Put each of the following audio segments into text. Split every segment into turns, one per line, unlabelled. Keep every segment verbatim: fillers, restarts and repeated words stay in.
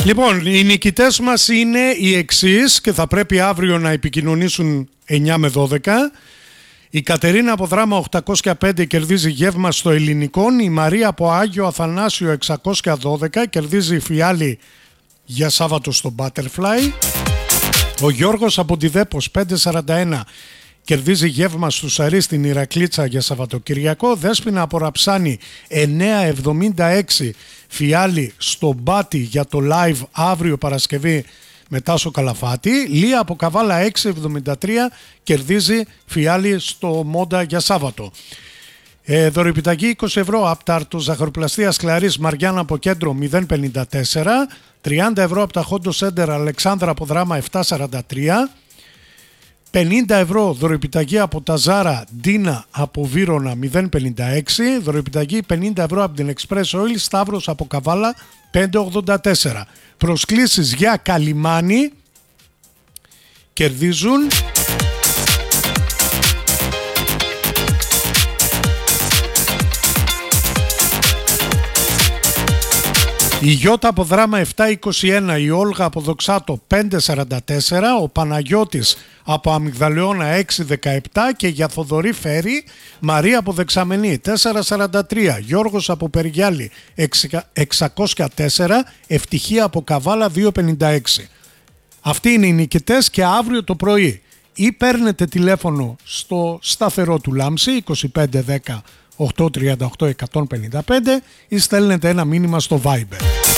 Λοιπόν, οι νικητές μας είναι οι εξής και θα πρέπει αύριο να επικοινωνήσουν εννιά με δώδεκα. Η Κατερίνα από Δράμα οκτακόσια πέντε κερδίζει γεύμα στο Ελληνικόν. Η Μαρία από Άγιο Αθανάσιο εξακόσια δώδεκα κερδίζει φιάλι για Σάββατο στο Butterfly. Ο Γιώργος από τη Δέπος πεντακόσια σαράντα ένα κερδίζει γεύμα στου Σαρί στην Ηρακλήτσα για Σαββατοκυριακό. Δέσποινα από Ραψάνη εννιακόσια εβδομήντα έξι φιάλι στο Μπάτι για το live αύριο Παρασκευή μετά στο Καλαφάτι. Λία από Καβάλα έξι εβδομήντα τρία κερδίζει φιάλι στο Μόντα για Σάββατο. Ε, δωρεπιταγή είκοσι ευρώ από τα αρτοζαχαροπλαστεία Σκλαρής Μαριάννα από Κέντρο μηδέν πενήντα τέσσερα. τριάντα ευρώ από τα Χόντο Σέντερ Αλεξάνδρα από Δράμα επτακόσια σαράντα τρία. πενήντα ευρώ δωρεπιταγή από τα Ζάρα Ντίνα από Βύρωνα μηδέν πενήντα έξι. Δωρεπιταγή πενήντα ευρώ από την Express Oil Σταύρος από Καβάλα πεντακόσια ογδόντα τέσσερα. Προσκλήσεις για Καλιμάνι κερδίζουν η Γιώτα από Δράμα επτακόσια είκοσι ένα, η Όλγα από Δοξάτο πεντακόσια σαράντα τέσσερα, ο Παναγιώτης από Αμυγδαλαιώνα έξι δεκαεπτά και για Θοδωρή Φέρη Μαρία από Δεξαμενή τετρακόσια σαράντα τρία, Γιώργος από Περιγιάλη εξακόσια τέσσερα, Ευτυχία από Καβάλα διακόσια πενήντα έξι. Αυτοί είναι οι νικητές και αύριο το πρωί ή παίρνετε τηλέφωνο στο σταθερό του Λάμψη είκοσι πέντε δέκα οκτακόσια τριάντα οκτώ εκατόν πενήντα πέντε ή στέλνετε ένα μήνυμα στο Viber.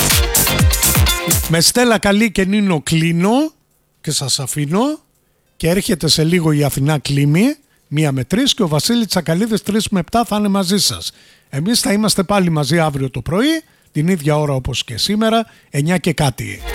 Με Στέλλα Καλή και Νίνο κλείνω και σας αφήνω και έρχεται σε λίγο η Αθηνά Κλίμη μία με τρεις και ο Βασίλης Τσακαλίδης τρεις με επτά θα είναι μαζί σας. Εμείς θα είμαστε πάλι μαζί αύριο το πρωί την ίδια ώρα όπως και σήμερα εννιά και κάτι.